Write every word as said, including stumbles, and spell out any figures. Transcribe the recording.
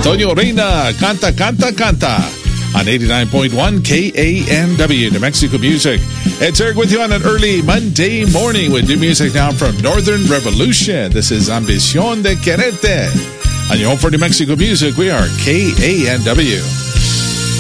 Tonyo Reina, Canta, Canta, Canta on eighty-nine point one K A N W, New Mexico Music. It's Eric with you on an early Monday morning with new music now from Northern Revolution. This is Ambición de Quererte. On your home for New Mexico Music, we are K A N W.